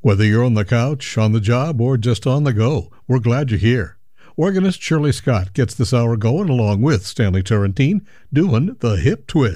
Whether you're on the couch, on the job, or just on the go, we're glad you're here. Organist Shirley Scott gets this hour going along with Stanley Turrentine doing the hip twist.